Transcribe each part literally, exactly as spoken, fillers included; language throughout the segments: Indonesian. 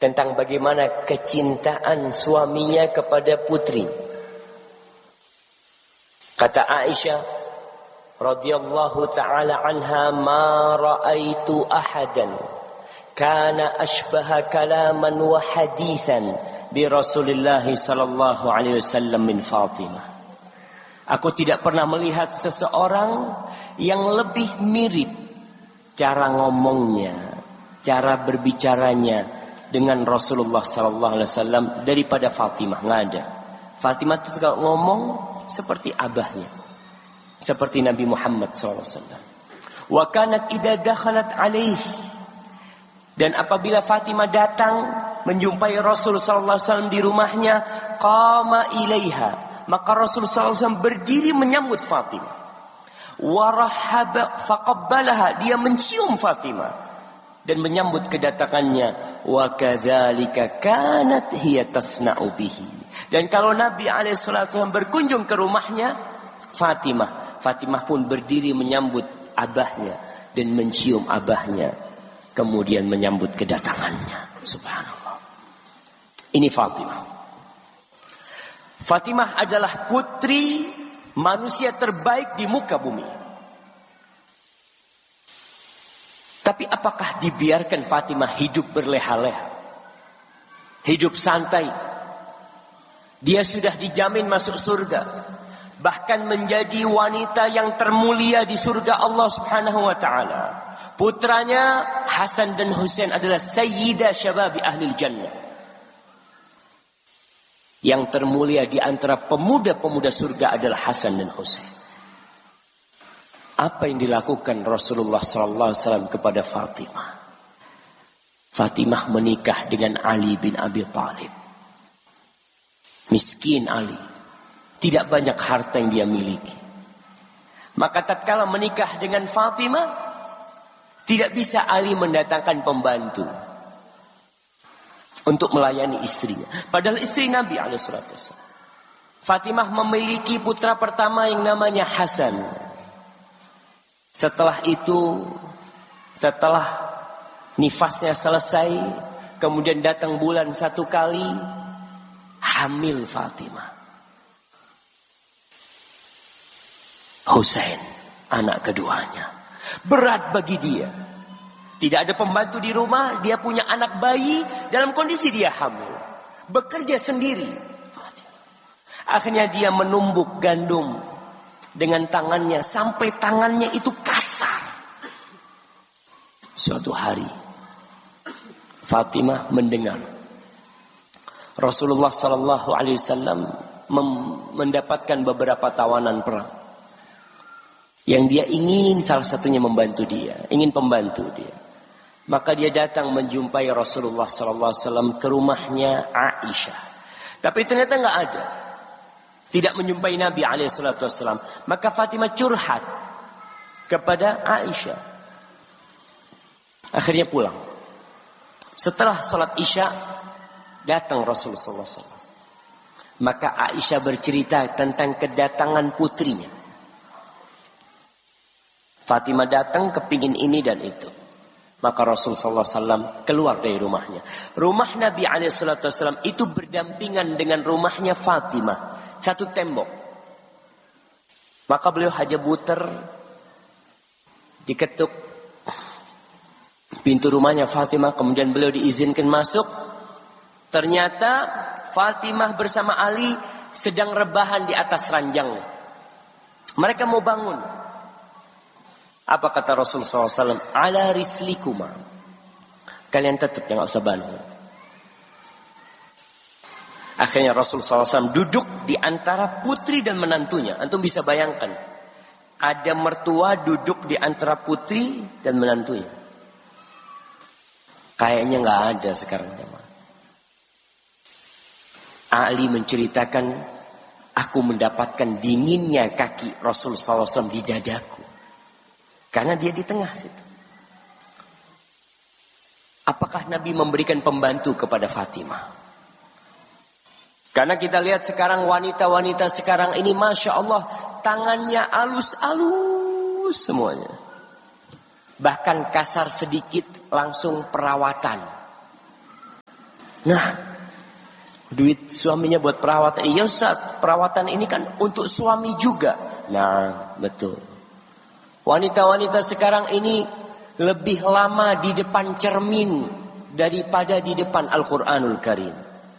tentang bagaimana kecintaan suaminya kepada putri. Kata Aisyah radhiyallahu ta'ala anha, ma ra'aitu ahadan kana ashbaha kalaman wa hadithan bi Rasulillah sallallahu alaihi wasallam min Fatimah. Aku tidak pernah melihat seseorang yang lebih mirip cara ngomongnya, cara berbicaranya dengan Rasulullah sallallahu alaihi wasallam daripada Fatimah. Nggak ada. Fatimah itu kalau ngomong seperti abahnya, seperti Nabi Muhammad sallallahu alaihi wasallam. Wa kanat idza dakhalat alaihi, dan apabila Fatimah datang menjumpai Rasul sallallahu alaihi wasallam di rumahnya, qama ilaiha, maka Rasul sallallahu alaihi wasallam berdiri menyambut Fatimah. Wa rahaba faqabbalaha, dia mencium Fatimah dan menyambut kedatangannya. Wa kadzalika kanat hiya tasna'u bihi, dan kalau Nabi alaihi wasallam berkunjung ke rumahnya Fatimah, Fatimah pun berdiri menyambut abahnya dan mencium abahnya, kemudian menyambut kedatangannya. Subhanallah. Ini Fatimah. Fatimah adalah putri manusia terbaik di muka bumi. Tapi apakah dibiarkan Fatimah hidup berleha-leha, hidup santai? Dia sudah dijamin masuk surga, bahkan menjadi wanita yang termulia di surga Allah Subhanahu wa taala. Putranya Hasan dan Husain adalah sayyida syababi ahli jannah. Yang termulia di antara pemuda-pemuda surga adalah Hasan dan Husain. Apa yang dilakukan Rasulullah sallallahu alaihi wasallam kepada Fatimah? Fatimah menikah dengan Ali bin Abi Thalib. Miskin Ali, tidak banyak harta yang dia miliki. Maka tatkala menikah dengan Fatimah, tidak bisa Ali mendatangkan pembantu untuk melayani istrinya. Padahal istri Nabi alaihi wasallam. Fatimah memiliki putra pertama yang namanya Hasan. Setelah itu, setelah nifasnya selesai, kemudian datang bulan satu kali, hamil Fatimah. Husain, anak keduanya. Berat bagi dia. Tidak ada pembantu di rumah, dia punya anak bayi dalam kondisi dia hamil. Bekerja sendiri. Akhirnya dia menumbuk gandum dengan tangannya sampai tangannya itu kasar. Suatu hari Fatimah mendengar Rasulullah sallallahu alaihi wasallam mendapatkan beberapa tawanan perang. Yang dia ingin salah satunya membantu dia, ingin pembantu dia. Maka dia datang menjumpai Rasulullah sallallahu alaihi wasallam ke rumahnya Aisyah. Tapi ternyata enggak ada. Tidak menjumpai Nabi alaihi wasallam. Maka Fatimah curhat kepada Aisyah. Akhirnya pulang. Setelah sholat Isya, datang Rasulullah sallallahu alaihi wasallam. Maka Aisyah bercerita tentang kedatangan putrinya. Fatimah datang kepingin ini dan itu. Maka Rasulullah sallallahu alaihi wasallam keluar dari rumahnya. Rumah Nabi alaihi wasallam itu berdampingan dengan rumahnya Fatimah. Satu tembok. Maka beliau hanya muter, diketuk pintu rumahnya Fatimah, kemudian beliau diizinkan masuk. Ternyata Fatimah bersama Ali sedang rebahan di atas ranjang. Mereka mau bangun. Apa kata Rasulullah sallallahu alaihi wasallam? Ala rislikuma. Kalian tetap jangan usah bangun. Akhirnya Rasulullah sallallahu alaihi wasallam duduk di antara putri dan menantunya. Antum bisa bayangkan. Ada mertua duduk di antara putri dan menantunya. Kayaknya gak ada sekarang jemaah. Ali menceritakan, aku mendapatkan dinginnya kaki Rasulullah sallallahu alaihi wasallam di dadaku. Karena dia di tengah situ. Apakah Nabi memberikan pembantu kepada Fatimah? Karena kita lihat sekarang wanita-wanita sekarang ini, Masya Allah, tangannya alus-alus semuanya. Bahkan kasar sedikit langsung perawatan. Nah, duit suaminya buat perawatan. Iya Ustaz, perawatan ini kan untuk suami juga. Nah, betul. Wanita-wanita sekarang ini lebih lama di depan cermin daripada di depan Al-Quranul Karim.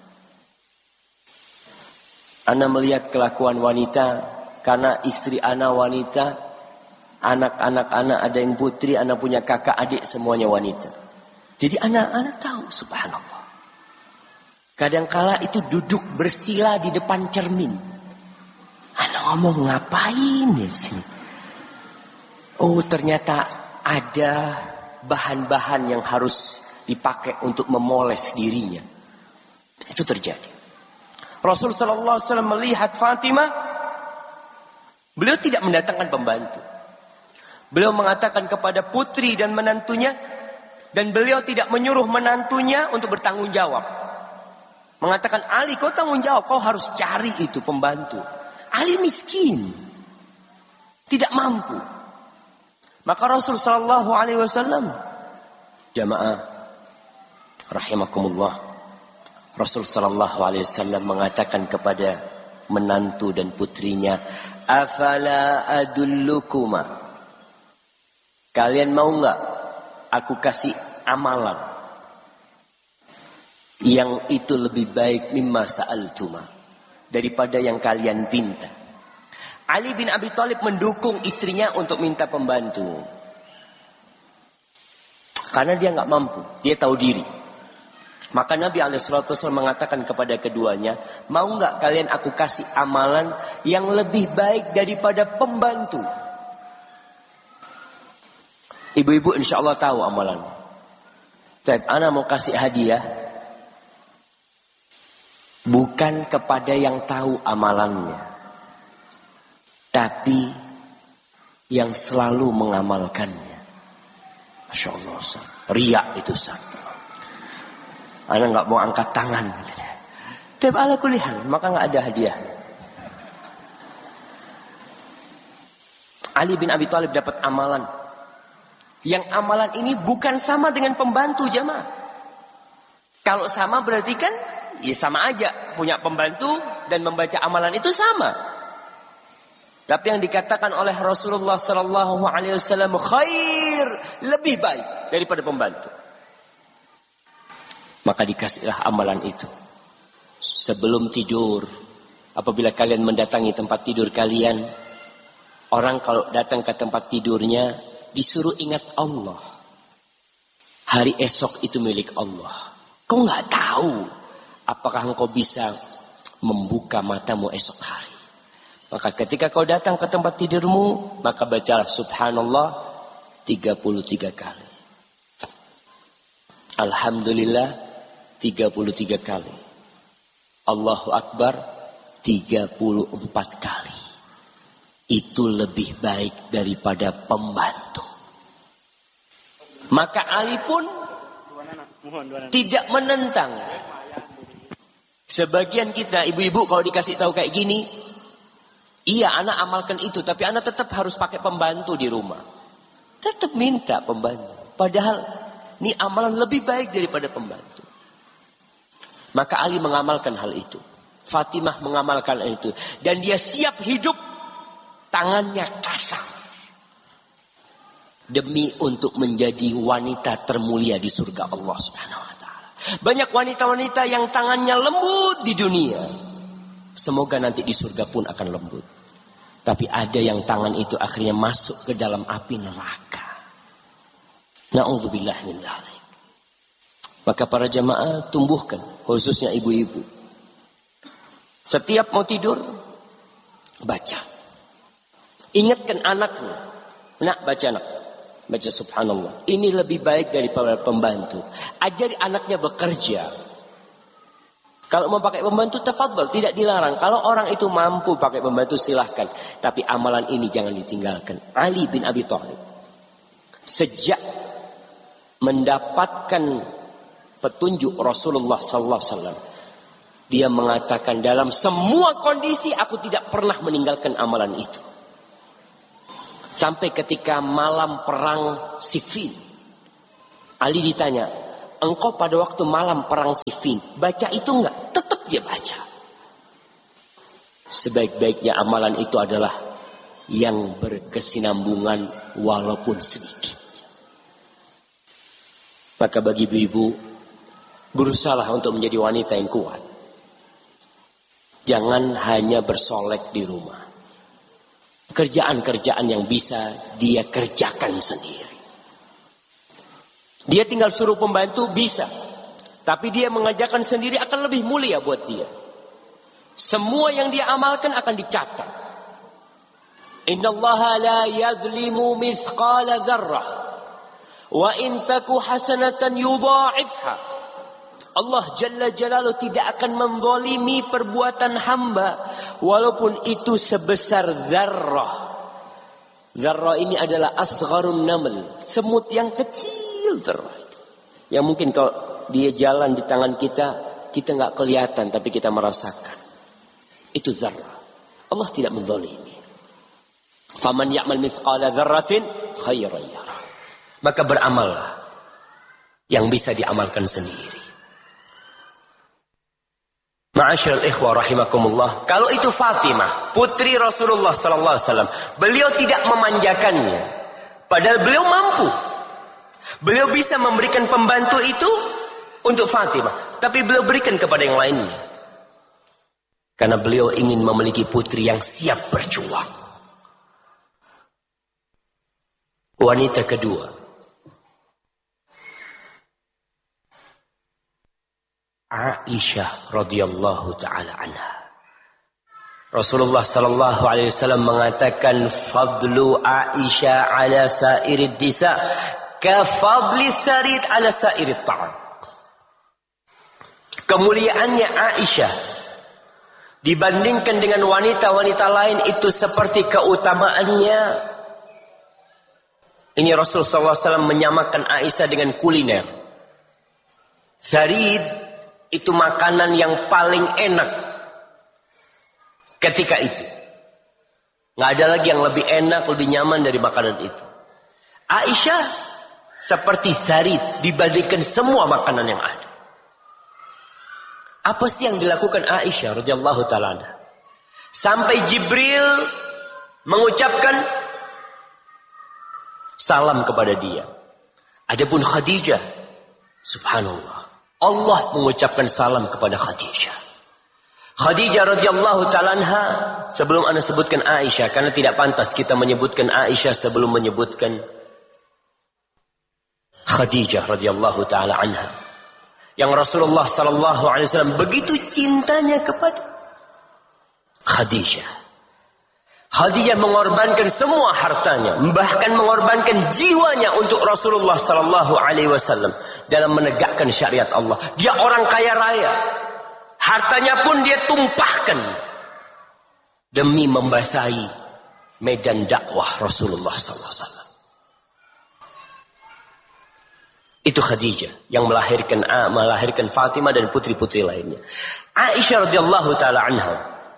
Ana melihat kelakuan wanita karena istri ana wanita, anak-anak ana ada yang putri, ana punya kakak adik semuanya wanita. Jadi anak-anak tahu, subhanallah. Kadangkala itu duduk bersila di depan cermin. Ana ngomong ngapain ya di sini? Oh, ternyata ada bahan-bahan yang harus dipakai untuk memoles dirinya. Itu terjadi. Rasul sallallahu alaihi wasallam melihat Fatimah, beliau tidak mendatangkan pembantu. Beliau mengatakan kepada putri dan menantunya, dan beliau tidak menyuruh menantunya untuk bertanggung jawab. Mengatakan, Ali kau tanggung jawab, kau harus cari itu pembantu. Ali miskin, tidak mampu. Maka Rasul sallallahu alaihi wasallam, jamaah rahimakumullah, Rasul sallallahu alaihi wasallam mengatakan kepada menantu dan putrinya, afala adullukuma, kalian mau enggak aku kasih amalan yang itu lebih baik mimma sa'altuma, daripada yang kalian pinta. Ali bin Abi Thalib mendukung istrinya untuk minta pembantu. Karena dia nggak mampu, dia tahu diri. Maka Nabi alaihi wasallam mengatakan kepada keduanya, mau nggak kalian aku kasih amalan yang lebih baik daripada pembantu? Ibu-ibu insya Allah tahu amalan. Tapi ana mau kasih hadiah bukan kepada yang tahu amalannya, tapi yang selalu mengamalkannya. Masya Allah, riya itu satu. Ana nggak mau angkat tangan. Tapi ala kulihan, maka nggak ada hadiah. Ali bin Abi Thalib dapat amalan. Yang amalan ini bukan sama dengan pembantu jamaah. Kalau sama berarti kan, ya sama aja. Punya pembantu dan membaca amalan itu sama. Tapi yang dikatakan oleh Rasulullah sallallahu alaihi wasallam khair, lebih baik daripada pembantu. Maka dikasihlah amalan itu. Sebelum tidur, apabila kalian mendatangi tempat tidur kalian, orang kalau datang ke tempat tidurnya disuruh ingat Allah. Hari esok itu milik Allah. Kau nggak tahu apakah engkau bisa membuka matamu esok hari. Maka ketika kau datang ke tempat tidurmu, maka bacalah subhanallah tiga puluh tiga kali. Alhamdulillah tiga puluh tiga kali. Allahu Akbar tiga puluh empat kali. Itu lebih baik daripada pembantu. Maka Ali pun tidak menentang. Sebagian kita ibu-ibu kalau dikasih tahu kayak gini, iya anak amalkan itu, tapi anak tetap harus pakai pembantu di rumah. Tetap minta pembantu. Padahal ini amalan lebih baik daripada pembantu. Maka Ali mengamalkan hal itu. Fatimah mengamalkan hal itu. Dan dia siap hidup tangannya kasar. Demi untuk menjadi wanita termulia di surga Allah Subhanahu wa taala. Banyak wanita-wanita yang tangannya lembut di dunia. Semoga nanti di surga pun akan lembut. Tapi ada yang tangan itu akhirnya masuk ke dalam api neraka. Na'udzubillah min dzalik. Maka para jamaah tumbuhkan, khususnya ibu-ibu. Setiap mau tidur, baca. Ingatkan anaknya. Nak, baca nak. Baca subhanallah. Ini lebih baik daripada pembantu. Ajari anaknya bekerja. Kalau mau pakai pembantu, tafadhol, tidak dilarang. Kalau orang itu mampu pakai pembantu, silahkan. Tapi amalan ini jangan ditinggalkan. Ali bin Abi Thalib, sejak mendapatkan petunjuk Rasulullah sallallahu alaihi wasallam, dia mengatakan dalam semua kondisi aku tidak pernah meninggalkan amalan itu. Sampai ketika malam perang Siffin, Ali ditanya, engkau pada waktu malam perang Siffin baca itu enggak? Tetap dia baca. Sebaik-baiknya amalan itu adalah yang berkesinambungan walaupun sedikit. Maka bagi ibu-ibu, berusahalah untuk menjadi wanita yang kuat. Jangan hanya bersolek di rumah. Kerjaan-kerjaan yang bisa dia kerjakan sendiri. Dia tinggal suruh pembantu bisa. Tapi dia mengerjakan sendiri akan lebih mulia buat dia. Semua yang dia amalkan akan dicatat. Innallaha la yadhlimu mithqala dzarrah. Wa in taku hasanatan yudha'ifha. Allah Jalla Jalaluhu tidak akan menzalimi perbuatan hamba walaupun itu sebesar dzarrah. Dzarrah ini adalah asgharun naml, semut yang kecil. Yang mungkin kalau dia jalan di tangan kita, kita nggak kelihatan tapi kita merasakan. Itu dzarrah. Allah tidak menzalimi. Faman ya'mal mithqala dzarratin khairan yarah. Maka beramallah yang bisa diamalkan sendiri. Ma'asyiral ikhwah rahimakumullah, kalau itu Fatimah, putri Rasulullah sallallahu alaihi wasallam, beliau tidak memanjakannya. Padahal beliau mampu. Beliau bisa memberikan pembantu itu untuk Fatimah, tapi beliau berikan kepada yang lainnya. Karena beliau ingin memiliki putri yang siap berjuang. Wanita kedua, Aisyah radhiyallahu taala anha. Rasulullah sallallahu alaihi wasallam mengatakan fadlu Aisyah ala sairid nisa ka fadli tsarid ala sairid ta'am. Kemuliaannya Aisyah dibandingkan dengan wanita-wanita lain itu seperti keutamaannya. Ini Rasulullah sallallahu alaihi wasallam menyamakan Aisyah dengan kuliner. Tsarid itu makanan yang paling enak ketika itu. Nggak ada lagi yang lebih enak, lebih nyaman dari makanan itu. Aisyah seperti tsarid dibandingkan semua makanan yang ada. Apa sih yang dilakukan Aisyah radhiyallahu taala anha? Sampai Jibril mengucapkan salam kepada dia. Adapun Khadijah, subhanallah, Allah mengucapkan salam kepada Khadijah. Khadijah radhiyallahu taala anha, sebelum Anda sebutkan Aisyah, karena tidak pantas kita menyebutkan Aisyah sebelum menyebutkan Khadijah radhiyallahu taala anha, yang Rasulullah sallallahu alaihi wasallam begitu cintanya kepada Khadijah. Khadijah mengorbankan semua hartanya, bahkan mengorbankan jiwanya untuk Rasulullah sallallahu alaihi wasallam dalam menegakkan syariat Allah. Dia orang kaya raya, hartanya pun dia tumpahkan demi membasahi medan dakwah Rasulullah sallallahu alaihi wasallam. Itu Khadijah yang melahirkan melahirkan Fatimah dan putri-putri lainnya. Aisyah radhiyallahu taala anha,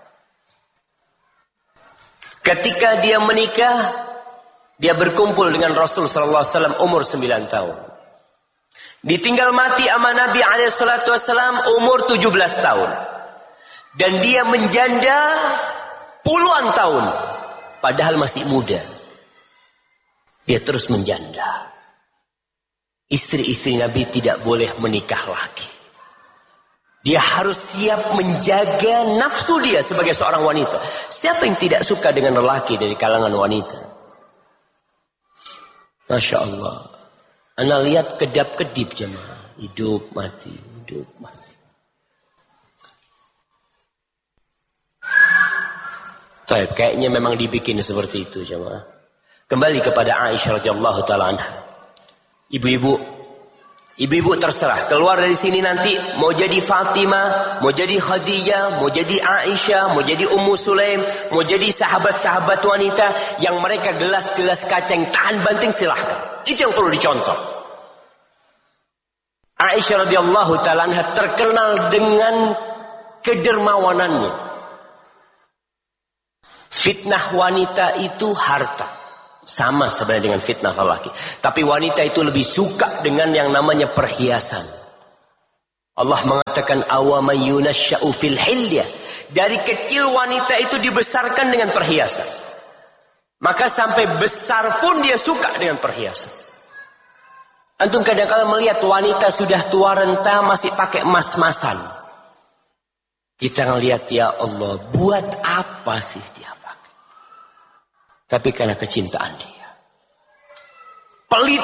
ketika dia menikah, dia berkumpul dengan Rasul sallallahu alaihi wasallam umur sembilan tahun. Ditinggal mati sama Nabi alaihi salatu wasallam umur tujuh belas tahun. Dan dia menjanda puluhan tahun padahal masih muda. Dia terus menjanda. Istri-istri Nabi tidak boleh menikah lagi. Dia harus siap menjaga nafsu dia sebagai seorang wanita. Siapa yang tidak suka dengan lelaki dari kalangan wanita? Masya Allah. Anda lihat kedap-kedip jemaah. Hidup mati, hidup mati. Baik, kayaknya memang dibikin seperti itu jemaah. Kembali kepada Aisyah radhiyallahu taala anha. Ibu-ibu, ibu-ibu terserah. Keluar dari sini nanti mau jadi Fatimah, mau jadi Khadijah, mau jadi Aisyah, mau jadi Ummu Sulaim, mau jadi sahabat-sahabat wanita yang mereka gelas-gelas kaca yang tahan banting, silahkan. Itu yang perlu dicontoh. Aisyah radhiyallahu taala anha terkenal dengan kedermawanannya. Fitnah wanita itu harta. Sama sebenarnya dengan fitnah lelaki. Tapi wanita itu lebih suka dengan yang namanya perhiasan. Allah mengatakan awaman yunasya'u fil hilyah. Dari kecil wanita itu dibesarkan dengan perhiasan. Maka sampai besar pun dia suka dengan perhiasan. Antum kadang-kadang melihat wanita sudah tua renta masih pakai emas-emasan. Kita ngelihat, ya Allah, buat apa sih dia pakai? Tapi karena kecintaan dia. Pelit.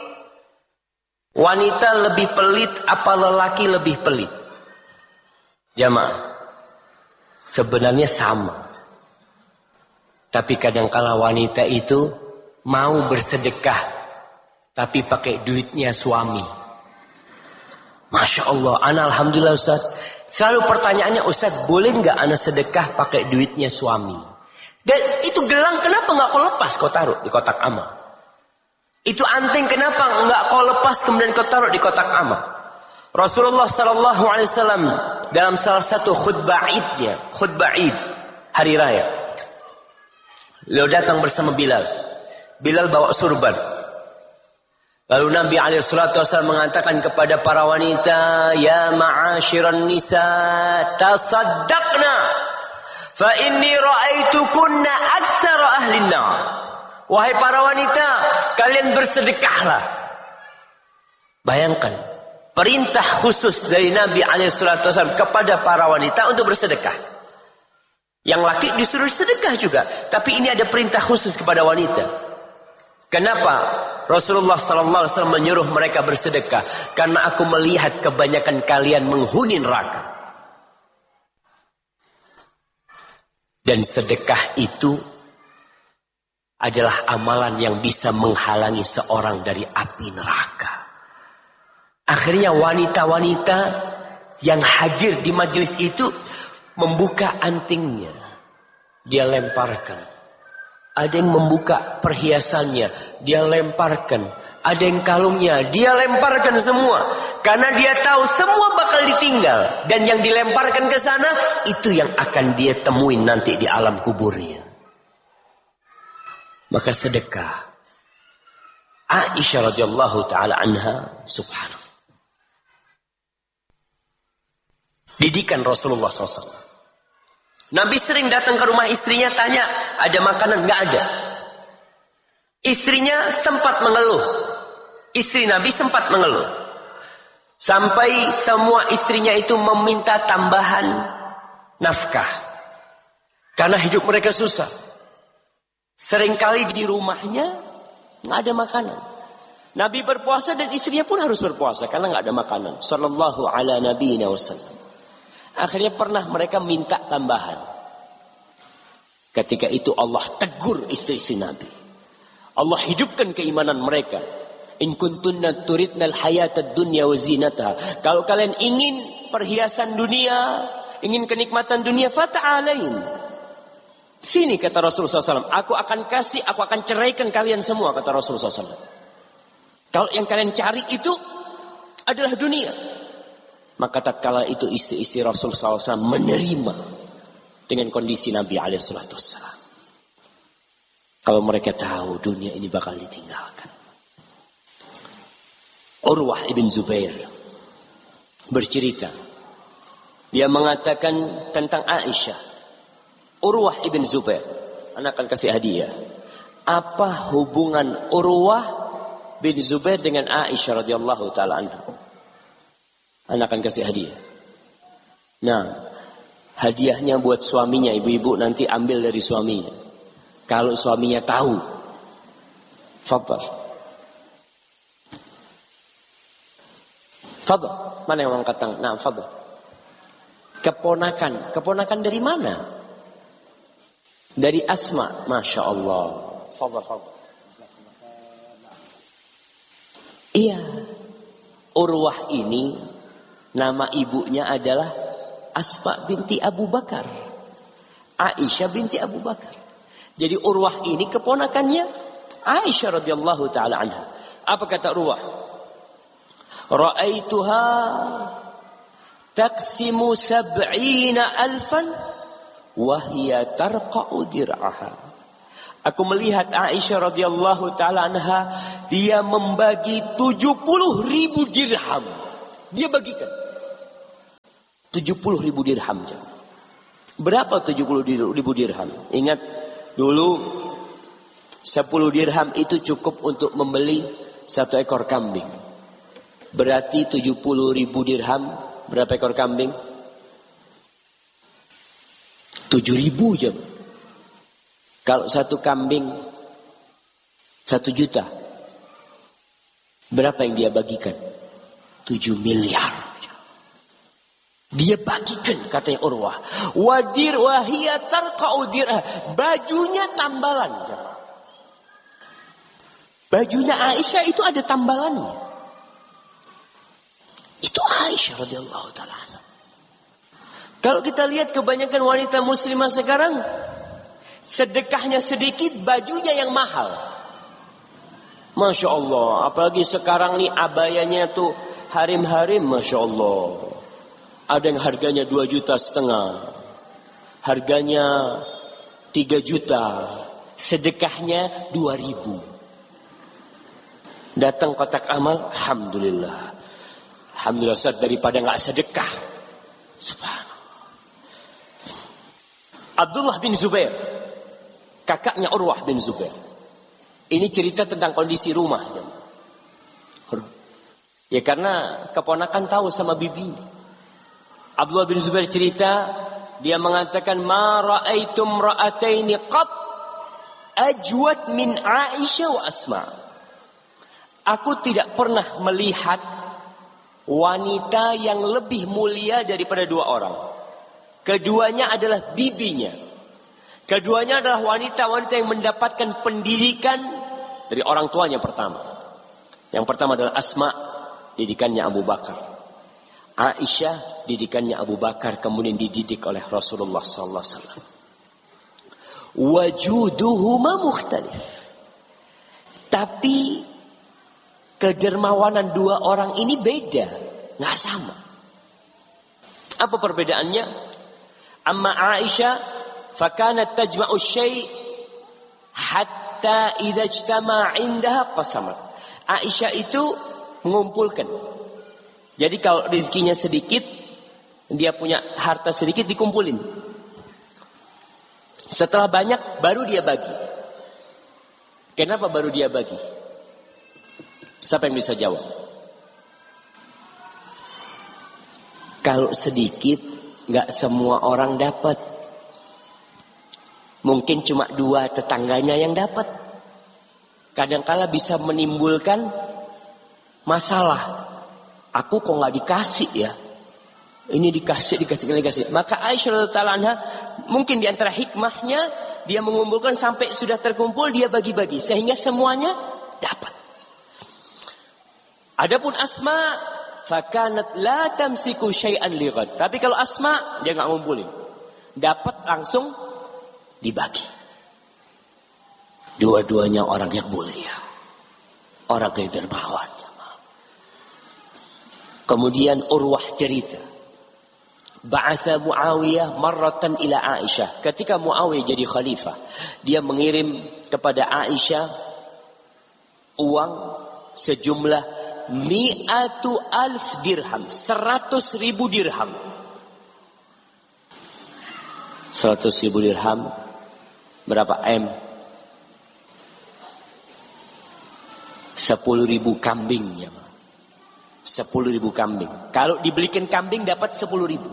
Wanita lebih pelit apa lelaki lebih pelit? Jamaah. Sebenarnya sama. Tapi kadang-kala wanita itu mau bersedekah. Tapi pakai duitnya suami. Masya Allah. Ana alhamdulillah Ustaz. Selalu pertanyaannya, Ustaz, boleh nggak ana sedekah pakai duitnya suami? Dan itu gelang kenapa nggak kau lepas kau taruh di kotak amal? Itu anting kenapa nggak kau lepas kemudian kau taruh di kotak amal? Rasulullah Sallallahu Alaihi Wasallam dalam salah satu khutbah idnya, khutbah id hari raya, beliau datang bersama Bilal. Bilal bawa surban. Lalu Nabi Alaihi Wasallam mengatakan kepada para wanita, ya ma'asyiran nisa, tasaddaqna. Fa inni ra'aitukunna aktsara ahlin nar. Wahai para wanita, kalian bersedekahlah. Bayangkan, perintah khusus dari Nabi alaihi wasallam kepada para wanita untuk bersedekah. Yang laki disuruh sedekah juga, tapi ini ada perintah khusus kepada wanita. Kenapa Rasulullah sallallahu alaihi wasallam menyuruh mereka bersedekah? Karena aku melihat kebanyakan kalian menghuni neraka. Dan sedekah itu adalah amalan yang bisa menghalangi seorang dari api neraka. Akhirnya wanita-wanita yang hadir di majelis itu membuka antingnya. Dia lemparkan. Ada yang membuka perhiasannya. Dia lemparkan. Ada yang kalungnya. Dia lemparkan semua. Karena dia tahu semua bakal ditinggal. Dan yang dilemparkan ke sana, itu yang akan dia temuin nanti di alam kuburnya. Maka sedekah. Aisyah radhiyallahu ta'ala anha, subhanallah. Didikan Rasulullah shallallahu alaihi wasallam. Nabi sering datang ke rumah istrinya, tanya, ada makanan? Nggak ada. Istrinya sempat mengeluh. Istri Nabi sempat mengeluh. Sampai semua istrinya itu meminta tambahan nafkah. Karena hidup mereka susah. Seringkali di rumahnya nggak ada makanan. Nabi berpuasa dan istrinya pun harus berpuasa karena nggak ada makanan. Sallallahu ala nabiyina wasallam. Akhirnya pernah mereka minta tambahan. Ketika itu Allah tegur istri-istri Nabi. Allah hidupkan keimanan mereka. In kuntunna turidnal hayatad dunya wa zinataha. Kalau kalian ingin perhiasan dunia, ingin kenikmatan dunia, fata'alain. Sini kata Rasulullah shallallahu alaihi wasallam, aku akan kasih, aku akan ceraikan kalian semua, kata Rasulullah shallallahu alaihi wasallam. Kalau yang kalian cari itu adalah dunia. Maka tatkala itu istri-istri Rasulullah shallallahu alaihi wasallam menerima dengan kondisi Nabi alaihi wasallam. Kalau mereka tahu dunia ini bakal ditinggalkan. Urwah ibn Zubair bercerita. Dia mengatakan tentang Aisyah. Urwah ibn Zubair, anak akan kasih hadiah. Apa hubungan Urwah bin Zubair dengan Aisyah radhiyallahu taala anha? Anak akan kasih hadiah. Nah, hadiahnya buat suaminya, ibu-ibu nanti ambil dari suaminya. Kalau suaminya tahu, fadhal. Fadhal. Mana yang angkat tangan? Nah, fadhal. Keponakan. Keponakan dari mana? Dari Asma. Masya Allah. Fadhal, fadhal. Iya. Urwah ini, nama ibunya adalah Asma binti Abu Bakar. Aisyah binti Abu Bakar. Jadi Urwah ini keponakannya Aisyah radhiyallahu taala anha. Apa kata Urwah? Ra'aituha taqsimu sab'ina alfan wa hiya tarqa'u dir'aha. Aku melihat Aisyah radhiyallahu taala anha, dia membagi tujuh puluh ribu dirham. Dia bagikan tujuh puluh ribu dirham. Berapa tujuh puluh ribu dirham? Ingat dulu sepuluh dirham itu cukup untuk membeli satu ekor kambing. Berarti tujuh puluh ribu dirham berapa ekor kambing? tujuh ribu jam. Kalau satu kambing satu juta, berapa yang dia bagikan? tujuh miliar. Dia bagikan, katanya Urwah. Wadir wahia tarqa'u dirah. Bajunya tambalan. Bajunya Aisyah itu ada tambalannya. Itu Aisyah radhiyallahu taala. Kalau kita lihat kebanyakan wanita muslimah sekarang, sedekahnya sedikit, bajunya yang mahal. Masya Allah. Apalagi sekarang nih abayanya tuh harim-harim, Masya Allah. Ada yang harganya dua juta setengah. Harganya tiga juta. Sedekahnya dua ribu. Datang kotak amal, Alhamdulillah. Alhamdulillah Ustaz, daripada gak sedekah. Subhanallah. Abdullah bin Zubair, kakaknya Urwah bin Zubair. Ini cerita tentang kondisi rumah. Ya karena keponakan tahu sama bibinya. Abdullah bin Zubair cerita, dia mengatakan, ma ra'aitum ra'ataini qat ajwad min Aisyah wa Asma. Aku tidak pernah melihat wanita yang lebih mulia daripada dua orang. Keduanya adalah bibinya. Keduanya adalah wanita-wanita yang mendapatkan pendidikan dari orang tuanya pertama. Yang pertama adalah Asma, didikannya Abu Bakar. Aisyah, didikannya Abu Bakar, kemudian dididik oleh Rasulullah sallallahu alaihi wasallam. Wajuduhuma mukhtalif. Tapi kedermawanan dua orang ini beda, nggak sama. Apa perbedaannya? Amma Aisyah, fakanat tajma'u syai' hatta idza ijtama'a 'indaha qasamat. Aisyah itu mengumpulkan. Jadi kalau rezekinya sedikit, dia punya harta sedikit, dikumpulin. Setelah banyak, baru dia bagi. Kenapa baru dia bagi? Siapa yang bisa jawab? Kalau sedikit, nggak semua orang dapat. Mungkin cuma dua tetangganya yang dapat. Kadang-kala bisa menimbulkan masalah. Aku kok nggak dikasih ya? Ini dikasih, dikasih, dikasih. Maka Aisyah radhiyallahu anha, mungkin di antara hikmahnya, dia mengumpulkan sampai sudah terkumpul, dia bagi-bagi sehingga semuanya dapat. Adapun Asma, fakanat la tamsiku syai'an lighad. Tapi kalau Asma, dia enggak ngumpulin. Dapat langsung dibagi. Dua-duanya orang yang mulia. Orang yang dermawan. Kemudian Urwah cerita, ba'atha Muawiyah marratan ila Aisyah. Ketika Muawiyah jadi khalifah, dia mengirim kepada Aisyah uang sejumlah mi'atu alf dirham, seratus ribu dirham. Seratus ribu dirham berapa M? Sepuluh ribu kambing ya. Sepuluh ribu kambing. Kalau dibelikan kambing dapat sepuluh ribu.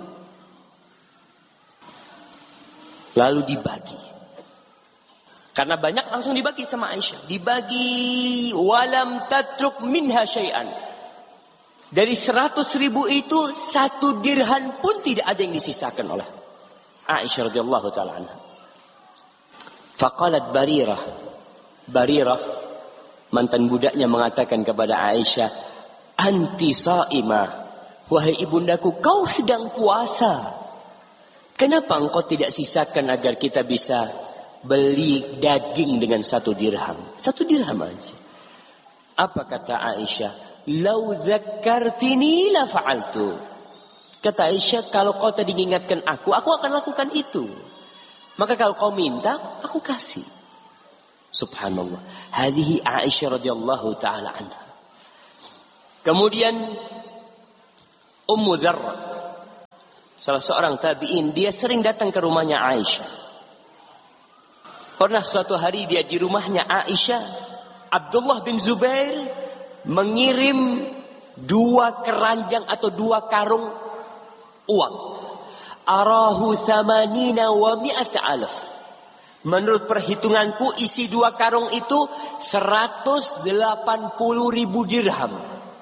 Lalu dibagi. Karena banyak langsung dibagi sama Aisyah. Dibagi. Walam tatruk minha syai'an. Dari seratus ribu itu satu dirham pun tidak ada yang disisakan oleh Aisyah radhiyallahu ta'ala anha. Faqalat Barirah. Barirah, mantan budaknya, mengatakan kepada Aisyah, anti sa'imah, wahai ibundaku, kau sedang puasa. Kenapa engkau tidak sisakan agar kita bisa beli daging dengan satu dirham? Satu dirham aja. Apa kata Aisyah? Lau dzakkartini la fa'altu. Kata Aisyah, kalau kau tadi mengingatkan aku, aku akan lakukan itu. Maka kalau kau minta, aku kasih. Subhanallah. Hadhihi Aisyah radhiyallahu taala anha. Kemudian Ummu Dzarrah, salah seorang tabi'in, dia sering datang ke rumahnya Aisyah. Pernah suatu hari dia di rumahnya Aisyah, Abdullah bin Zubair mengirim dua keranjang atau dua karung uang. Arahu thamanina wa mi'ata alaf. Menurut perhitunganku isi dua karung itu seratus delapan puluh ribu dirham.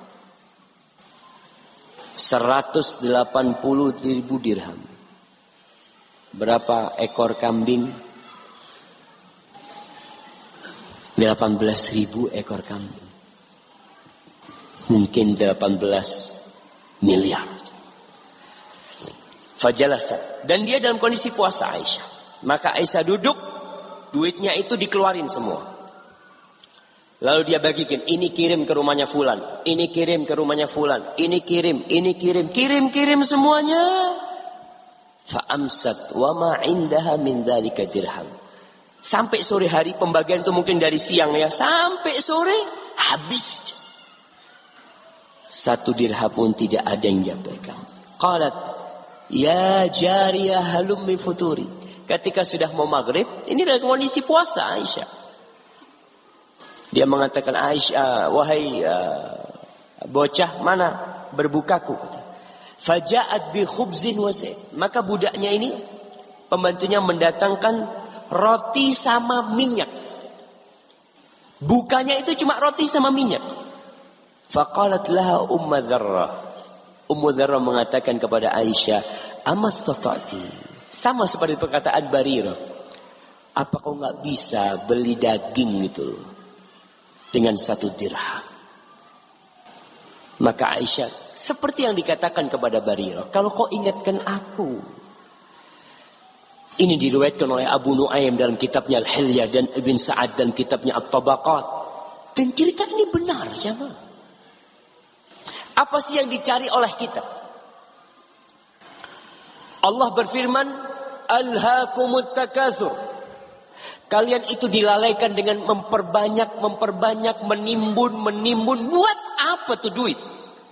seratus delapan puluh ribu dirham. Berapa ekor kambing? delapan belas ribu ekor kambing. Mungkin delapan belas miliar. Fajalasa. Dan dia dalam kondisi puasa Aisyah. Maka Aisyah duduk, duitnya itu dikeluarin semua. Lalu dia bagikan, ini kirim ke rumahnya fulan, ini kirim ke rumahnya fulan, ini kirim, ini kirim, kirim-kirim semuanya. Fa'amsat wa ma indaha min dzalika dirham. Sampai sore hari, pembagian itu mungkin dari siang ya, sampai sore habis. Satu dirham pun tidak ada yang dia pegang. Qalat, ya jariyah halummi futuri. Ketika sudah mau maghrib, ini dalam kondisi puasa Aisyah. Dia mengatakan, Aisyah, wahai uh, bocah, mana berbukaku? Faja'at bi khubzin wa sa'id. Maka budaknya ini, pembantunya mendatangkan roti sama minyak. Bukanya itu cuma roti sama minyak. Faqalat laha Ummu Dzarrah. Ummu Dzarrah mengatakan kepada Aisyah, amastata'ti. Sama seperti perkataan Barirah. Apa kau nggak bisa beli daging gitu dengan satu dirham? Maka Aisyah seperti yang dikatakan kepada Barirah, kalau kau ingatkan aku. Ini diriwayatkan oleh Abu Nuaim dalam kitabnya Al-Hilyah dan Ibn Sa'ad dalam kitabnya At-Tabaqat. Dan cerita ini benar, jemaah. Apa sih yang dicari oleh kita? Allah berfirman, Alhaakumut takatsur. Kalian itu dilalaikan dengan memperbanyak, memperbanyak, menimbun, menimbun. Buat apa tuh duit?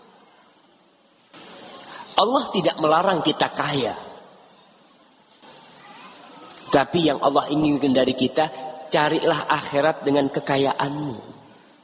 Allah tidak melarang kita kaya. Tapi yang Allah inginkan dari kita, carilah akhirat dengan kekayaanmu.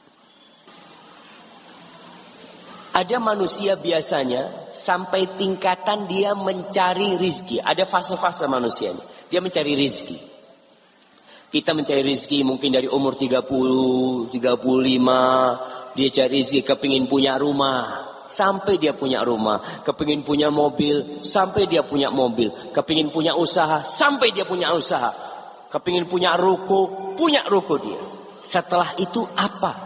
Ada manusia biasanya sampai tingkatan dia mencari rizki. Ada fase-fase manusia ini. Dia mencari rizki. Kita mencari rizki mungkin dari umur tiga puluh, tiga puluh lima. Dia cari rizki, kepingin punya rumah. Sampai dia punya rumah. Kepingin punya mobil. Sampai dia punya mobil. Kepingin punya usaha. Sampai dia punya usaha. Kepingin punya ruko. Punya ruko dia. Setelah itu apa?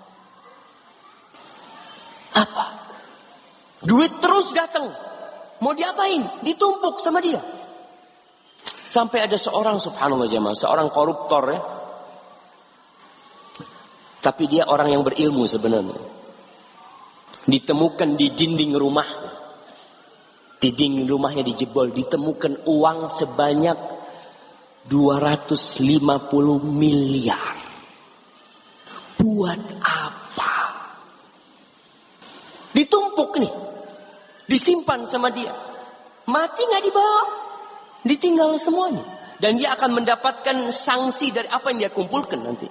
Apa? Duit terus datang. Mau diapain? Ditumpuk sama dia. Sampai ada seorang, subhanallah jemaah, seorang koruptor ya. Tapi dia orang yang berilmu sebenarnya. Ditemukan di dinding rumah. Di dinding rumahnya dijebol. Ditemukan uang sebanyak dua ratus lima puluh miliar. Buat apa? Ditumpuk nih. Disimpan sama dia. Mati gak dibawa. Ditinggal semuanya. Dan dia akan mendapatkan sanksi dari apa yang dia kumpulkan nanti.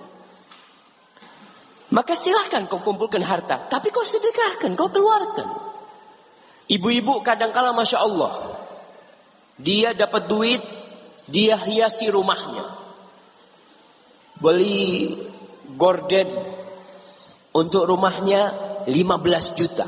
Maka silahkan kau kumpulkan harta. Tapi kau sedekahkan, kau keluarkan. Ibu-ibu kadang-kala Masya Allah. Dia dapat duit. Dia hiasi rumahnya. Beli gorden untuk rumahnya lima belas juta.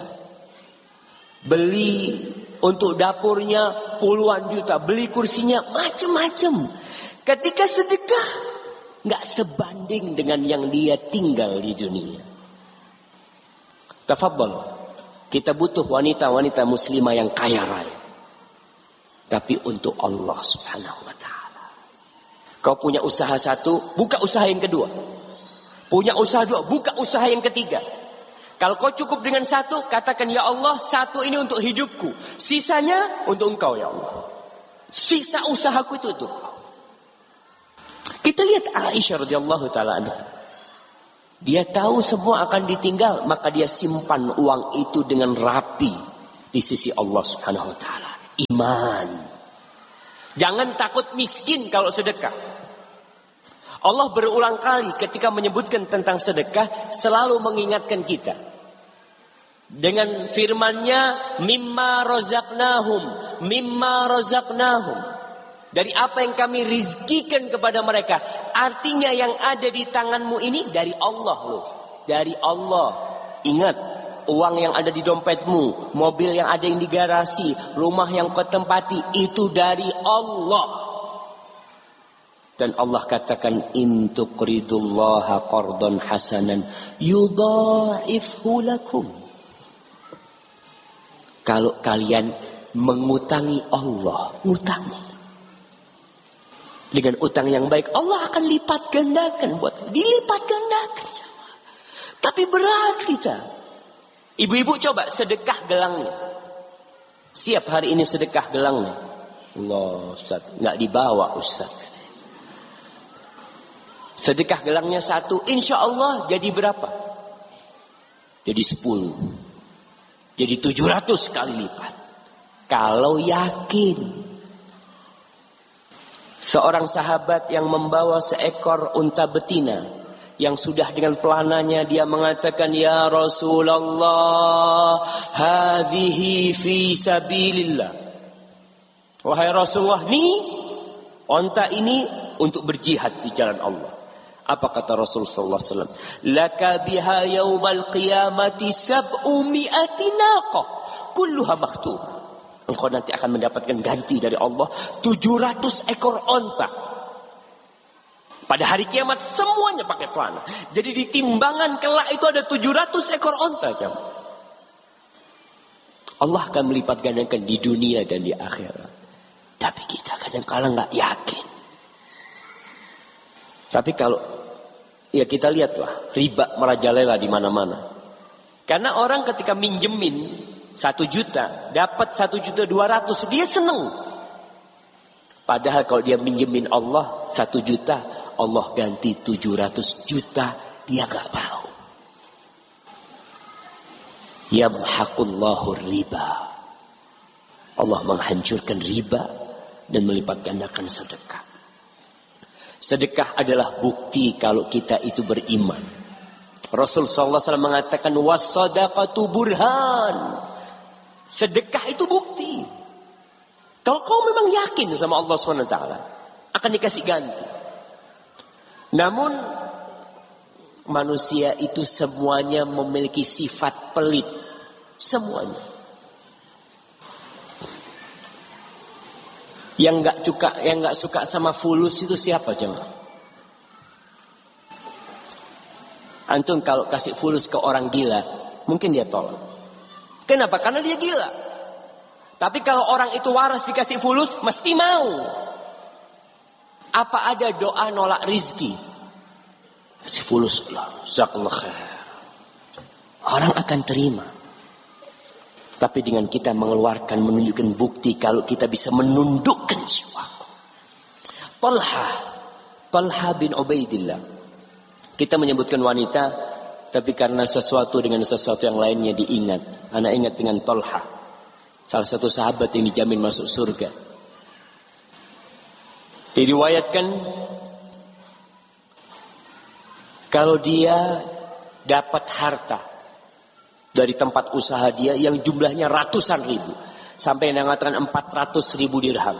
Beli untuk dapurnya puluhan juta. Beli kursinya macam-macam. Ketika sedekah, gak sebanding dengan yang dia tinggal di dunia. Tafadhal. Kita butuh wanita-wanita muslimah yang kaya raya. Tapi untuk Allah subhanahu wa ta'ala. Kau punya usaha satu, buka usaha yang kedua. Punya usaha dua, buka usaha yang ketiga. Kalau kau cukup dengan satu, katakan ya Allah, satu ini untuk hidupku. Sisanya untuk engkau ya Allah. Sisa usahaku itu untuk kau. Kita lihat Aisyah radhiyallahu taala anha. Dia tahu semua akan ditinggal, maka dia simpan uang itu dengan rapi di sisi Allah Subhanahu wa taala. Iman. Jangan takut miskin kalau sedekah. Allah berulang kali ketika menyebutkan tentang sedekah selalu mengingatkan kita. Dengan firman-Nya, mimma razaqnahum, mimma razaqnahum. Dari apa yang kami rizkikan kepada mereka. Artinya yang ada di tanganmu ini dari Allah loh. Dari Allah. Ingat, uang yang ada di dompetmu, mobil yang ada yang di garasi, rumah yang kau tempati, itu dari Allah. Dan Allah katakan, in tuqridullaha qardan hasanan yudha'ifhu lakum. Kalau kalian mengutangi Allah, ngutangi dengan utang yang baik, Allah akan lipat gandakan buat, dilipat gandakan. Tapi berat kita. Ibu-ibu coba sedekah gelangnya. Siap hari ini sedekah gelangnya. Allah Ustaz, nggak dibawa Ustaz. Sedekah gelangnya satu, insya Allah jadi berapa? Jadi sepuluh. Jadi tujuh ratus kali lipat. Kalau yakin. Seorang sahabat yang membawa seekor unta betina, yang sudah dengan pelananya, dia mengatakan, ya Rasulullah, hadhihi fi sabilillah. Wahai Rasulullah, nih unta ini untuk berjihad di jalan Allah. Apa kata Rasul sallallahu alaihi wasallam? Laka biha yaumal qiyamati sab'u mi'ati naqah kulluha makhtub. Engkau nanti akan mendapatkan ganti dari Allah tujuh ratus ekor onta. Pada hari kiamat semuanya pakai pelana. Jadi di timbangan kelak itu ada tujuh ratus ekor onta. Allah akan melipat gandakan di dunia dan di akhirat. Tapi kita kadang-kadang nggak yakin. Tapi kalau ya kita lihatlah riba merajalela di mana-mana. Karena orang ketika minjemin satu juta, dapat satu juta dua ratus, dia seneng. Padahal kalau dia minjemin Allah satu juta, Allah ganti tujuh ratus juta, dia gak mau. Yamhaqullahu riba. Allah menghancurkan riba dan melipat gandakan sedekah. Sedekah adalah bukti kalau kita itu beriman. Rasul sallallahu alaihi wasallam mengatakan, was-shadaqatu burhan. Sedekah itu bukti. Kalau kau memang yakin sama Allah subhanahu wa taala, akan dikasih ganti. Namun manusia itu semuanya memiliki sifat pelit. Semuanya. Yang nggak suka, yang nggak suka sama fulus itu siapa jemaah? Antum kalau kasih fulus ke orang gila, mungkin dia tolak. Kenapa? Karena dia gila. Tapi kalau orang itu waras dikasih fulus, mesti mau. Apa ada doa nolak rizki? Kasih fulus Allah, jazakallah khair. Orang akan terima. Tapi dengan kita mengeluarkan, menunjukkan bukti kalau kita bisa menundukkan jiwa. Talha, Talha bin Ubaidillah. Kita menyebutkan wanita, tapi karena sesuatu dengan sesuatu yang lainnya diingat. Anak ingat dengan Talha, salah satu sahabat yang dijamin masuk surga. Diriwayatkan kalau dia dapat harta dari tempat usaha dia yang jumlahnya ratusan ribu, sampai yang mengatakan empat ratus ribu dirham.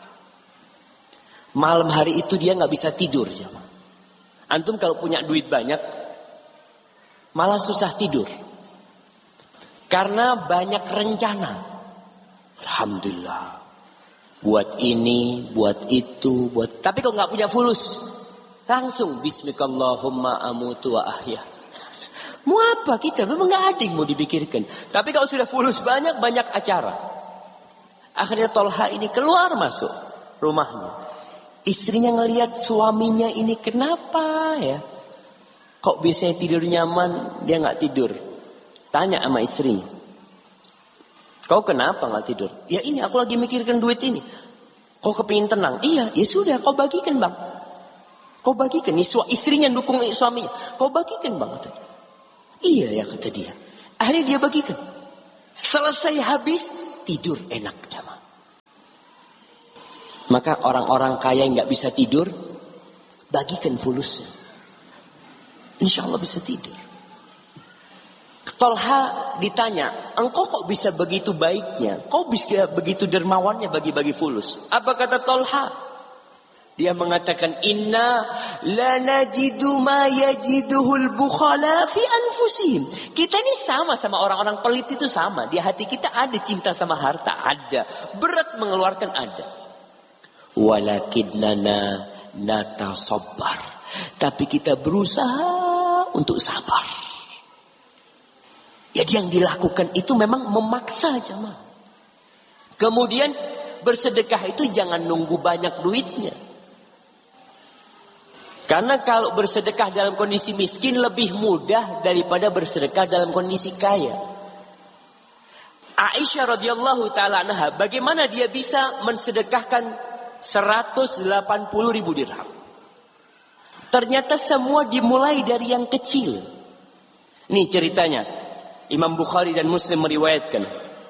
Malam hari itu dia nggak bisa tidur. Antum kalau punya duit banyak, malah susah tidur. Karena banyak rencana. Alhamdulillah. Buat ini, buat itu, buat. Tapi kalau nggak punya fulus, langsung Bismillahirrahmanirrahim amutu wa ahya. Mau apa kita? Memang nggak ada yang mau dipikirkan. Tapi kalau sudah fulus banyak, banyak acara. Akhirnya Talha ini keluar masuk rumahnya. Istrinya ngelihat suaminya ini kenapa ya? Kok bisa tidur nyaman, dia nggak tidur. Tanya sama istrinya, kau kenapa nggak tidur? Ya ini aku lagi mikirkan duit ini. Kau kepingin tenang? Iya, ya sudah, kau bagikan bang. Kau bagikan, nih istrinya dukung suaminya. Kau bagikan bang. Iya ya kata dia. Akhirnya dia bagikan. Selesai habis, tidur enak jamaah. Maka orang-orang kaya yang gak bisa tidur, bagikan fulusnya. Insya Allah bisa tidur. Tolha ditanya, engkau kok bisa begitu baiknya? Kau bisa begitu dermawannya bagi-bagi fulus? Apa kata Tolha? Dia mengatakan, inna la najidu ma yajiduhul bukhala fi anfusihim. Kita ini sama sama orang-orang pelit itu sama. Di hati kita ada cinta sama harta, ada. Berat mengeluarkan, ada. Walakinnana natasabbar. Tapi kita berusaha untuk sabar. Jadi yang dilakukan itu memang memaksa jemaah. Kemudian bersedekah itu jangan nunggu banyak duitnya. Karena kalau bersedekah dalam kondisi miskin lebih mudah daripada bersedekah dalam kondisi kaya. Aisyah radhiyallahu taala anha, bagaimana dia bisa mensedekahkan seratus delapan puluh ribu dirham? Ternyata semua dimulai dari yang kecil. Nih ceritanya. Imam Bukhari dan Muslim meriwayatkan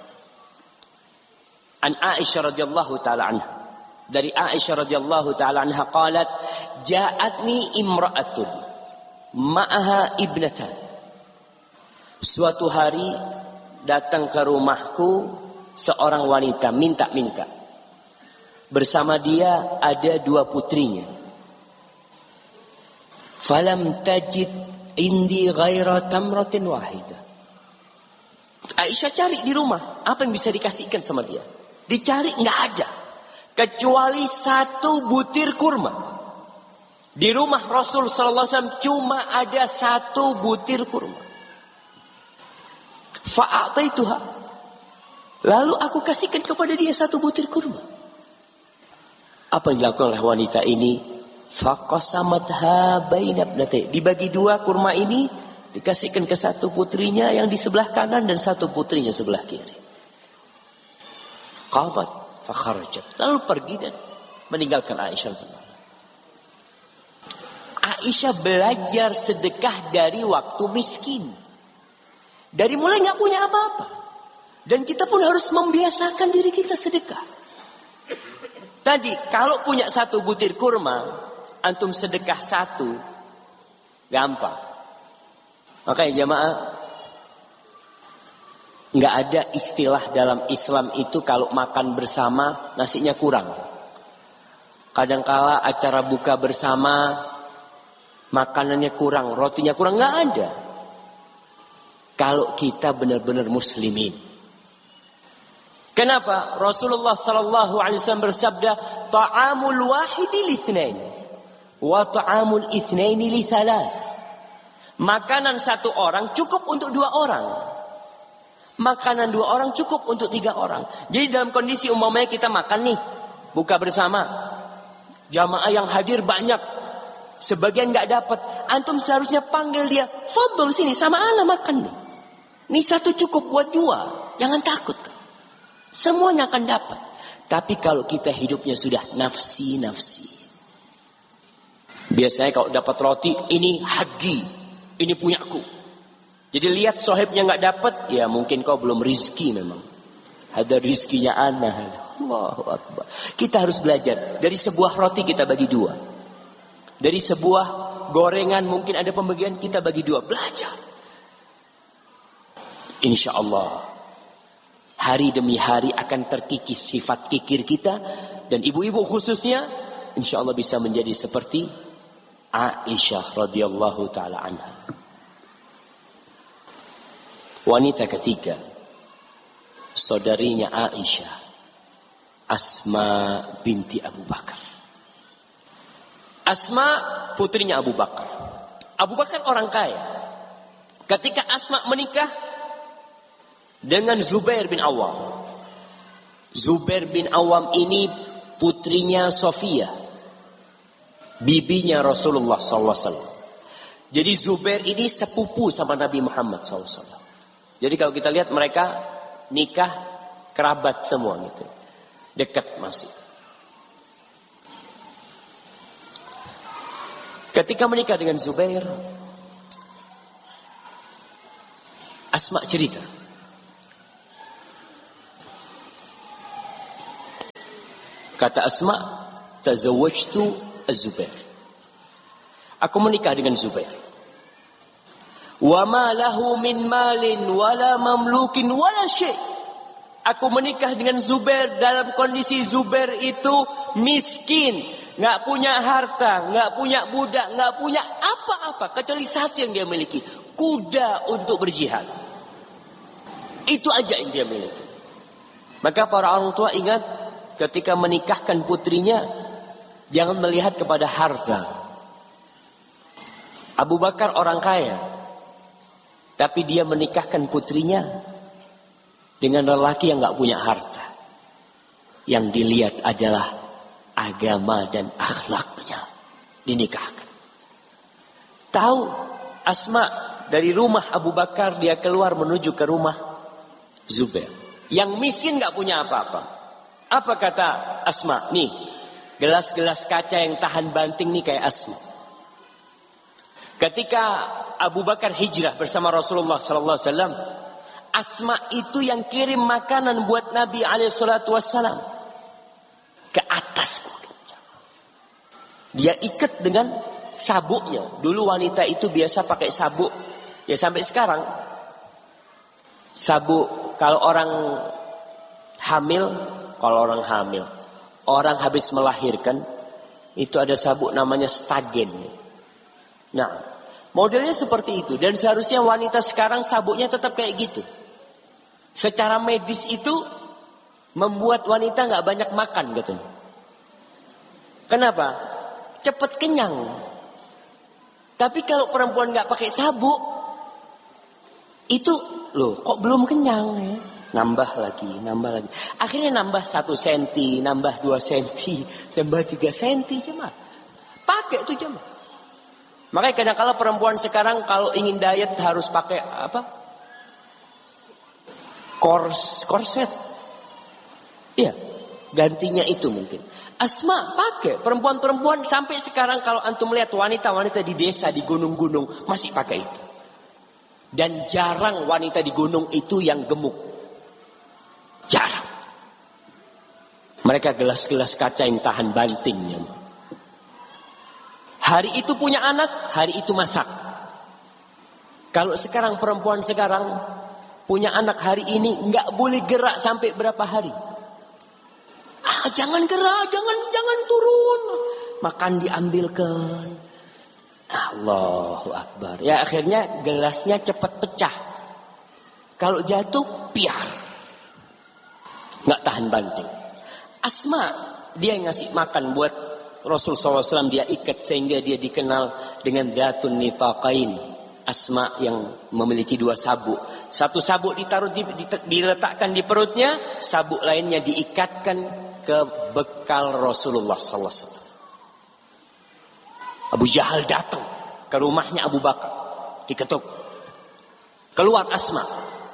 an Aisyah radhiyallahu taala anha, dari Aisyah radhiyallahu taala anha qalat ja'atni imra'atun ma'aha ibnatan. Suatu hari datang ke rumahku seorang wanita minta-minta. Bersama dia ada dua putrinya. Falam tajid indi ghaira tamratin wahidah. Aisyah cari di rumah, apa yang bisa dikasihkan sama dia? Dicari nggak ada, kecuali satu butir kurma. Di rumah Rasul Sallallahu Alaihi Wasallam cuma ada satu butir kurma. Fa'ataituha, lalu aku kasihkan kepada dia satu butir kurma. Apa yang dilakukan oleh wanita ini? Faqasamatha baina ibnatayhi, dibagi dua kurma ini. Dikasihkan ke satu putrinya yang di sebelah kanan dan satu putrinya sebelah kiri. Qamat fakharajat, lalu pergi dan meninggalkan Aisyah. Aisyah belajar sedekah dari waktu miskin. Dari mulai nggak punya apa-apa. Dan kita pun harus membiasakan diri kita sedekah. Tadi kalau punya satu butir kurma, antum sedekah satu, gampang. Makanya jamaah, nggak ada istilah dalam Islam itu kalau makan bersama nasinya kurang. Kadangkala acara buka bersama makanannya kurang, rotinya kurang, nggak ada. Kalau kita benar-benar muslimin. Kenapa? Rasulullah Sallallahu Alaihi Wasallam bersabda, ta'amul wahidi lithnain, wa ta'amul ithnaini li thalath. Makanan satu orang cukup untuk dua orang. Makanan dua orang cukup untuk tiga orang. Jadi dalam kondisi umpamanya kita makan nih, buka bersama, jamaah yang hadir banyak, sebagian nggak dapat, antum seharusnya panggil dia, fadhol sini sama ana makan nih. Ini satu cukup buat dua, jangan takut. Semuanya akan dapat. Tapi kalau kita hidupnya sudah nafsi-nafsi, biasanya kalau dapat roti ini hagi. Ini punyaku. Jadi lihat sohibnya nggak dapat, ya mungkin kau belum rizki memang. Ada rizkinya ana. Allahu Akbar. Kita harus belajar. Dari sebuah roti kita bagi dua. Dari sebuah gorengan mungkin ada pembagian, kita bagi dua. Belajar. Insya Allah hari demi hari akan terkikis sifat kikir kita. Dan ibu-ibu khususnya insya Allah bisa menjadi seperti Aisyah radhiyallahu taala anha. Wanita ketiga, saudarinya Aisyah, Asma binti Abu Bakar. Asma putrinya Abu Bakar. Abu Bakar orang kaya. Ketika Asma menikah dengan Zubair bin Awam. Zubair bin Awam ini putrinya Sofia, bibinya Rasulullah sallallahu alaihi wasallam. Jadi Zubair ini sepupu sama Nabi Muhammad sallallahu alaihi wasallam. Jadi kalau kita lihat mereka nikah kerabat semua gitu. Dekat masih. Ketika menikah dengan Zubair, Asma cerita, kata Asma, tazawwajtu Az-Zubair. Aku menikah dengan Zubair. Wa ma lahu min malin wala mamlukin wala syai'. Aku menikah dengan Zubair dalam kondisi Zubair itu miskin, enggak punya harta, enggak punya budak, enggak punya apa-apa kecuali satu yang dia miliki, kuda untuk berjihad. Itu aja yang dia miliki. Maka para orang tua ingat, ketika menikahkan putrinya, jangan melihat kepada harta. Abu Bakar orang kaya, tapi dia menikahkan putrinya dengan lelaki yang gak punya harta. Yang dilihat adalah agama dan akhlaknya. Dinikahkan. Tahu Asma dari rumah Abu Bakar, dia keluar menuju ke rumah Zubair. Yang miskin gak punya apa-apa. Apa kata Asma? Nih, gelas-gelas kaca yang tahan banting nih kayak Asma. Ketika Abu Bakar hijrah bersama Rasulullah sallallahu alaihi wasallam, Asma itu yang kirim makanan buat Nabi alaihi salatu wasallam ke atas. Dia ikat dengan sabuknya. Dulu wanita itu biasa pakai sabuk. Ya sampai sekarang sabuk kalau orang hamil, kalau orang hamil, orang habis melahirkan itu ada sabuk namanya stagen. Nah, modelnya seperti itu. Dan seharusnya wanita sekarang sabuknya tetap kayak gitu. Secara medis itu membuat wanita gak banyak makan gitu. Kenapa? Cepat kenyang. Tapi kalau perempuan gak pakai sabuk, itu loh kok belum kenyang ya? Nambah lagi, nambah lagi. Akhirnya nambah satu senti, nambah dua senti, nambah tiga senti cuma. Pakai itu cuma. Makanya kadang-kala perempuan sekarang kalau ingin diet harus pakai apa? Kors, korset. Iya, gantinya itu mungkin. Asma pakai, perempuan-perempuan sampai sekarang kalau antum melihat wanita-wanita di desa, di gunung-gunung masih pakai itu. Dan jarang wanita di gunung itu yang gemuk. Jarang. Mereka gelas-gelas kaca yang tahan bantingnya. Hari itu punya anak, hari itu masak. Kalau sekarang perempuan sekarang punya anak hari ini nggak boleh gerak sampai berapa hari. Ah, jangan gerak, jangan jangan turun. Makan diambilkan. Allahu Akbar. Ya akhirnya gelasnya cepat pecah. Kalau jatuh piar. Nggak tahan banting. Asma dia yang ngasih makan buat Rasul sallallahu alaihi wasallam, dia ikat sehingga dia dikenal dengan Dzatun Nitaqain. Asma yang memiliki dua sabuk. Satu sabuk ditaruh di, diletakkan di perutnya, sabuk lainnya diikatkan ke bekal Rasulullah sallallahu alaihi wasallam. Abu Jahal datang ke rumahnya Abu Bakar, diketuk. Keluar Asma.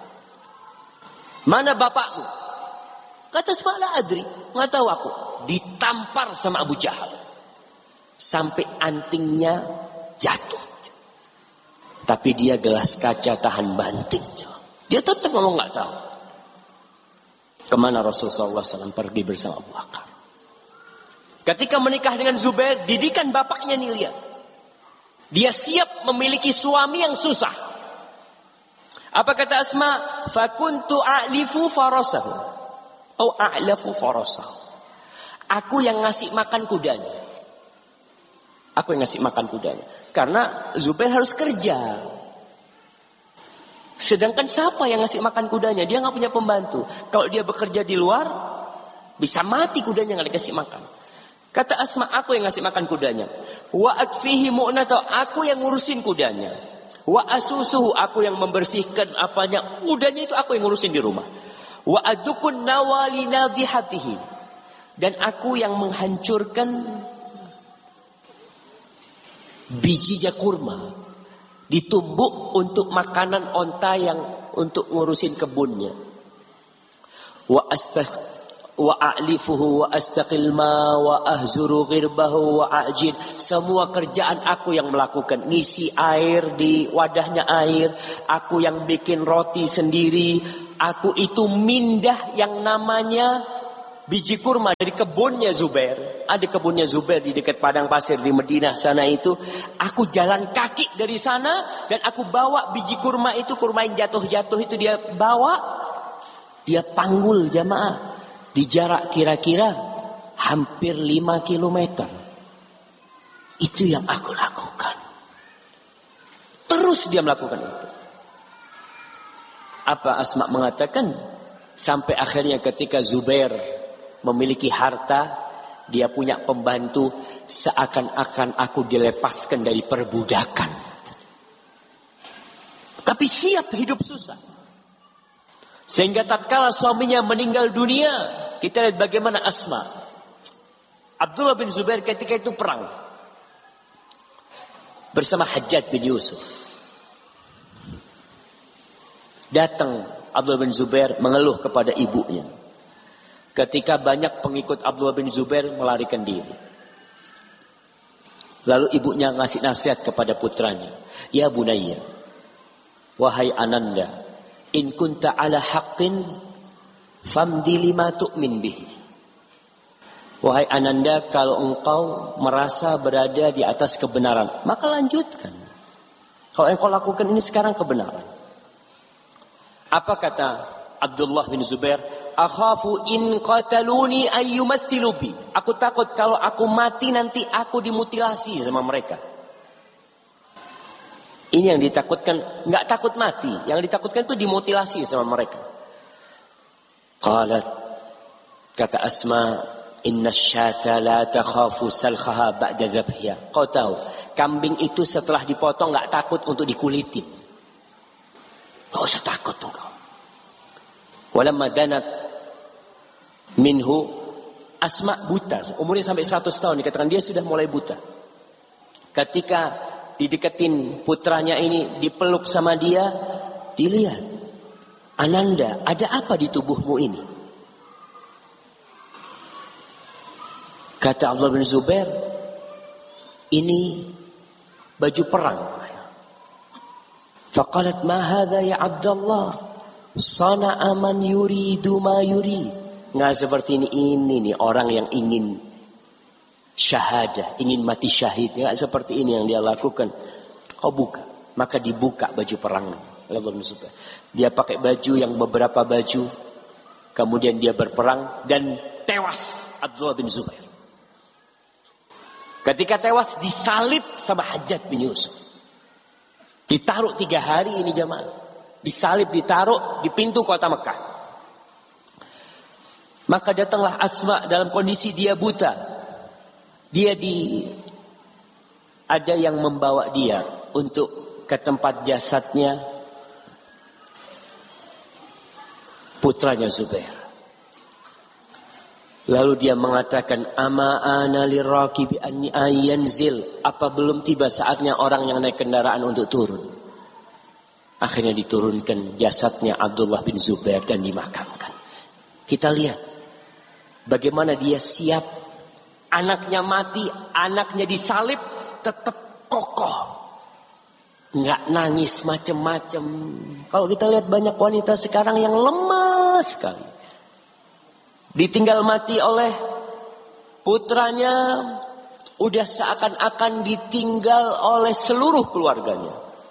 Mana bapakmu? Kata Asma, la adri, nggak tahu aku. Ditampar sama Abu Jahal sampai antingnya jatuh. Tapi dia gelas kaca tahan banting. Dia tetap ngomong nggak tahu. Kemana Rasulullah sallallahu alaihi wasallam pergi bersama Abu Bakar. Ketika menikah dengan Zubair, didikan bapaknya nih lihat. Dia siap memiliki suami yang susah. Apa kata Asma? Fakuntu a'lifu farasahu. Atau a'lafu farasahu. Aku yang ngasih makan kudanya. Aku yang ngasih makan kudanya. Karena Zubair harus kerja. Sedangkan siapa yang ngasih makan kudanya? Dia gak punya pembantu. Kalau dia bekerja di luar, bisa mati kudanya gak dikasih makan. Kata Asma, aku yang ngasih makan kudanya. Wa akfihi mu'nata, aku yang ngurusin kudanya. Wa asusuhu, aku yang membersihkan apanya. Kudanya itu aku yang ngurusin di rumah. Wa adukun nawali nadihatihi. Dan aku yang menghancurkan bijinya kurma. Ditumbuk untuk makanan onta yang untuk ngurusin kebunnya. Wa astagh wa a'lifuhu wa astaqil ma wa ahzuru ghirbahu wa a'jin. Semua kerjaan aku yang melakukan. Ngisi air di wadahnya air, aku yang bikin roti sendiri. Aku itu mindah yang namanya biji kurma dari kebunnya Zubair. Ada kebunnya Zubair di dekat padang pasir di Madinah sana itu. Aku jalan kaki dari sana dan aku bawa biji kurma itu, kurma yang jatuh-jatuh itu dia bawa. Dia panggul jamaah di jarak kira-kira hampir lima kilometer. Itu yang aku lakukan. Terus dia melakukan itu. Apa Asma mengatakan? Sampai akhirnya ketika Zubair memiliki harta, dia punya pembantu, seakan-akan aku dilepaskan dari perbudakan. Tapi siap hidup susah. Sehingga tatkala suaminya meninggal dunia, kita lihat bagaimana Asma. Abdullah bin Zubair ketika itu perang bersama Hajjaj bin Yusuf. Datang Abdullah bin Zubair mengeluh kepada ibunya. Ketika banyak pengikut Abdullah bin Zubair melarikan diri. Lalu ibunya ngasih nasihat kepada putranya. Ya bunayya, wahai Ananda, in kunta ala haqqin famdi lima tu'min bihi. Wahai Ananda, kalau engkau merasa berada di atas kebenaran, maka lanjutkan. Kalau engkau lakukan ini sekarang kebenaran. Apa kata Abdullah bin Zubair? Akhafu in qataluni ayyumathilu bi. Aku takut kalau aku mati nanti aku dimutilasi sama mereka. Ini yang ditakutkan, enggak takut mati, yang ditakutkan itu dimutilasi sama mereka. Qalat, kata Asma, inna syata la takhafu salkhaha ba'da dhabhiha. Kau tahu, kambing itu setelah dipotong enggak takut untuk dikulitin. Kau usah takut engkau. Walamma danat minhu, Asma buta, umurnya sampai seratus tahun, dikatakan dia sudah mulai buta. Ketika dideketin putranya ini, dipeluk sama dia, dilihat, Ananda, ada apa di tubuhmu ini? Kata Abdullah bin Zubair, ini baju perang. Faqalat ma hadha ya Abdullah, sana'a man yuridu ma yurid. Nggak seperti ini, ini nih orang yang ingin syahadah, ingin mati syahid. Nggak seperti ini yang dia lakukan. Kau buka, maka dibuka baju perang. Dia pakai baju yang beberapa baju, kemudian dia berperang dan tewas Abdullah bin Zubair. Ketika tewas disalib sama Hajjaj bin Yusuf. Ditaruh tiga hari ini jamaah. Disalib, ditaruh di pintu kota Mekah. Maka datanglah Asma dalam kondisi dia buta. Dia di ada yang membawa dia untuk ke tempat jasadnya putranya Zubair. Lalu dia mengatakan, ama ana lirakibi anni ayanzil. Apa belum tiba saatnya orang yang naik kendaraan untuk turun? Akhirnya diturunkan jasadnya Abdullah bin Zubair dan dimakamkan. Kita lihat bagaimana dia siap. Anaknya mati, anaknya disalib, tetap kokoh. Nggak nangis macem-macem. Kalau kita lihat banyak wanita sekarang yang lemah sekali. Ditinggal mati oleh putranya, udah seakan-akan ditinggal oleh seluruh keluarganya.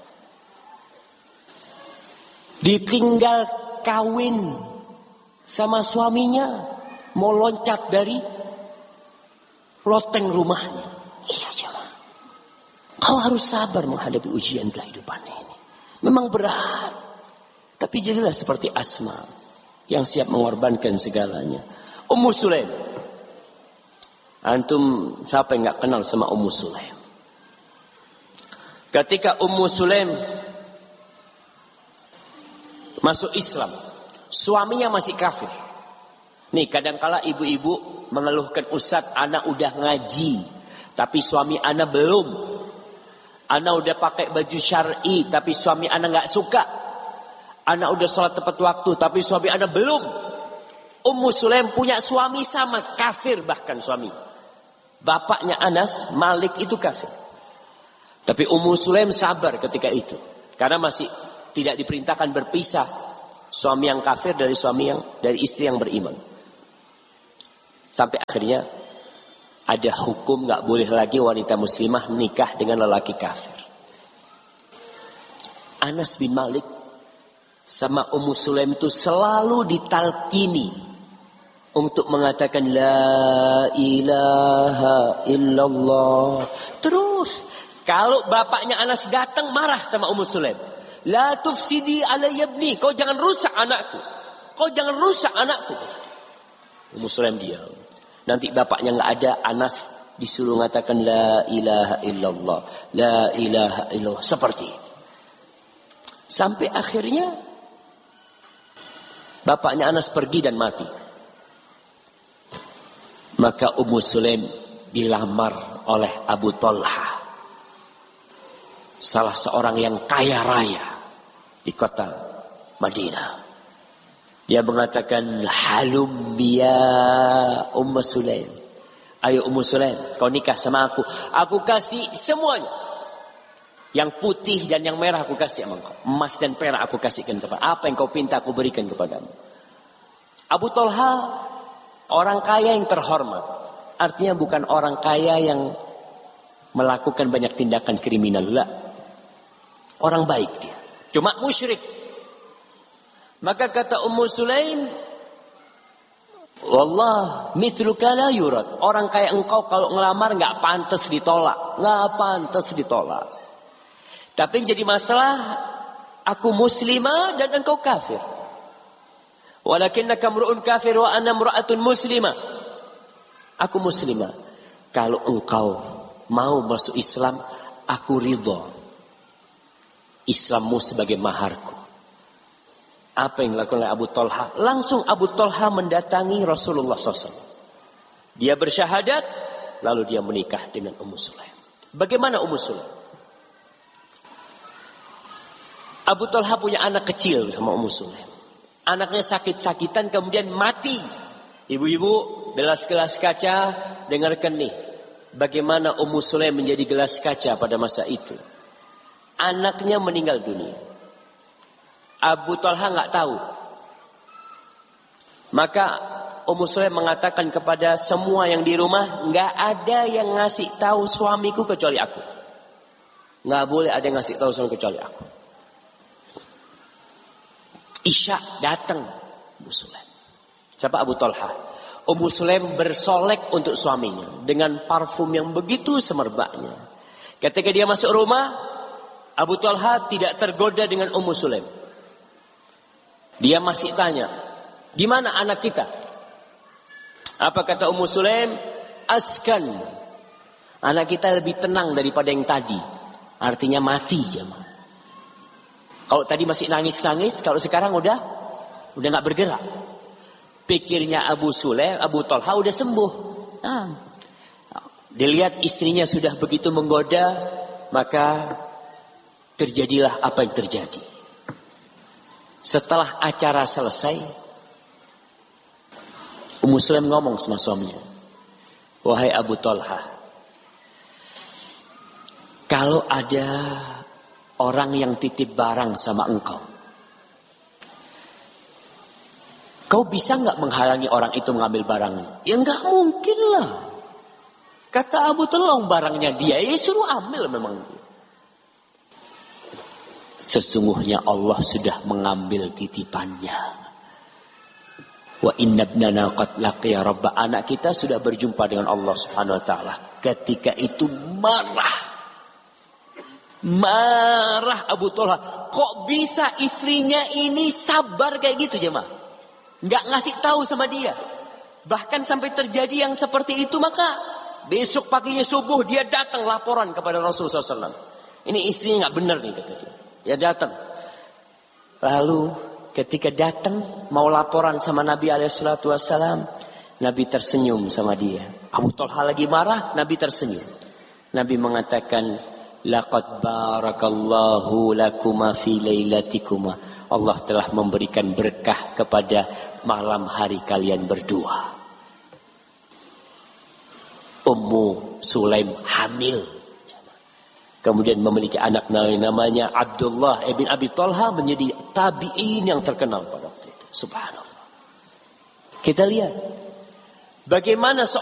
Ditinggal kawin sama suaminya, mau loncat dari loteng rumahnya. Iya jemaah, kau harus sabar menghadapi ujian kehidupan ini. Memang berat, tapi jadilah seperti Asma yang siap mengorbankan segalanya. Ummu Sulaim, antum siapa yang nggak kenal sama Ummu Sulaim? Ketika Ummu Sulaim masuk Islam, suaminya masih kafir. Nih kadangkala ibu-ibu mengeluhkan, Ustaz, anak udah ngaji, tapi suami anak belum. Anak udah pakai baju syar'i, tapi suami anak nggak suka. Anak udah sholat tepat waktu, tapi suami anak belum. Ummu Sulaim punya suami sama, kafir bahkan suami. Bapaknya Anas, Malik itu kafir. Tapi Ummu Sulaim sabar ketika itu. Karena masih tidak diperintahkan berpisah suami yang kafir dari suami yang dari istri yang beriman. Sampai akhirnya ada hukum nggak boleh lagi wanita muslimah nikah dengan lelaki kafir. Anas bin Malik sama Ummu Sulaim itu selalu ditalkini untuk mengatakan la ilaha illallah. Terus kalau bapaknya Anas datang marah sama Ummu Sulaim. La tufsidi alayya ibni, kau jangan rusak anakku. Kau jangan rusak anakku. Ummu Sulaim diam. Nanti bapaknya enggak ada, Anas disuruh mengatakan la ilaha illallah, la ilaha illallah, seperti itu. Sampai akhirnya bapaknya Anas pergi dan mati. Maka Ummu Sulaim dilamar oleh Abu Talha, salah seorang yang kaya raya di kota Madinah. Dia mengatakan, halum ya Ummu Sulaim. Ayo Ummu Sulaim, kau nikah sama aku. Aku kasih semuanya. Yang putih dan yang merah aku kasih sama kau. Emas dan perak aku kasihkan kepada. Apa yang kau pinta aku berikan kepadamu. Abu Talha orang kaya yang terhormat. Artinya bukan orang kaya yang melakukan banyak tindakan kriminal. La. Orang baik dia. Cuma musyrik. Maka kata Ummu Sulaim, wallah mithluka la yurad. Orang kayak engkau kalau ngelamar enggak pantas ditolak, enggak pantas ditolak. Tapi yang jadi masalah, aku muslimah dan engkau kafir. Walakinnaka mru'un kafir wa ana mra'atun muslimah. Aku muslimah. Kalau engkau mau masuk Islam, aku ridha Islammu sebagai maharku. Apa yang dilakukan oleh Abu Talha? Langsung Abu Talha mendatangi Rasulullah shallallahu alaihi wasallam. Dia bersyahadat, lalu dia menikah dengan Ummu Sulaim. Bagaimana Ummu Sulaim? Abu Talha punya anak kecil sama Ummu Sulaim. Anaknya sakit-sakitan kemudian mati. Ibu-ibu, gelas-gelas kaca, dengarkan nih. Bagaimana Ummu Sulaim menjadi gelas kaca pada masa itu. Anaknya meninggal dunia. Abu Talha nggak tahu. Maka Ummu Sulaim mengatakan kepada semua yang di rumah, nggak ada yang ngasih tahu suamiku kecuali aku. Nggak boleh ada yang ngasih tahu suamiku kecuali aku. Isya datang Ummu Sulaim. Siapa Abu Talha? Ummu Sulaim bersolek untuk suaminya dengan parfum yang begitu semerbaknya. Ketika dia masuk rumah, Abu Talha tidak tergoda dengan Ummu Sulaim. Dia masih tanya, di mana anak kita? Apa kata Ummu Sulaim? Askan. Anak kita lebih tenang daripada yang tadi. Artinya mati jemaah. Kalau tadi masih nangis-nangis, kalau sekarang udah udah nggak bergerak. Pikirnya Abu Sulaim, Abu Talha udah sembuh. Nah, dilihat istrinya sudah begitu menggoda, maka terjadilah apa yang terjadi. Setelah acara selesai, Ummu Sulaim ngomong sama suaminya, wahai Abu Talha, kalau ada orang yang titip barang sama engkau, kau bisa nggak menghalangi orang itu mengambil barangnya? Ya nggak mungkin lah. Kata Abu Talha, barangnya dia, ya suruh ambil memang. Sesungguhnya Allah sudah mengambil titipannya. Wa inna ibnana qad laqiya rabbah. Anak kita sudah berjumpa dengan Allah Subhanahu wa taala. Ketika itu marah. Marah Abu Talha. Kok bisa istrinya ini sabar kayak gitu jemaah? Enggak ngasih tahu sama dia. Bahkan sampai terjadi yang seperti itu, maka besok paginya subuh dia datang laporan kepada Rasulullah shallallahu alaihi wasallam. Ini istrinya enggak benar nih kata dia. Ya datang. Lalu ketika datang mau laporan sama Nabi alaihi salatu wassalam, Nabi tersenyum sama dia. Abu Talha lagi marah, Nabi tersenyum. Nabi mengatakan, laqad barakallahu lakuma fi lailatikuma. Allah telah memberikan berkah kepada malam hari kalian berdua. Ummu Sulaim hamil, kemudian memiliki anak namanya Abdullah ibn Abi Talha, menjadi tabi'in yang terkenal pada waktu itu. Subhanallah. Kita lihat bagaimana